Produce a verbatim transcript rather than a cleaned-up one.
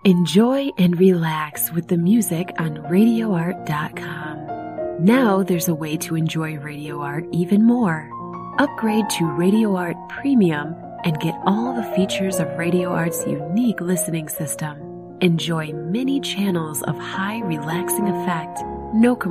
Enjoy and relax with the music on radio art dot com. Now there's a way to enjoy Radio Art even more. Upgrade to Radio Art Premium and get all the features of Radio Art's unique listening system. Enjoy many channels of high relaxing effect, no